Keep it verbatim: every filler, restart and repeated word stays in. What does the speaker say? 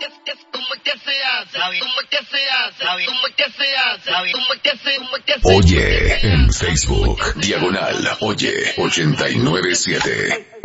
Oye, en Facebook, diagonal, oye, ochenta y nueve siete.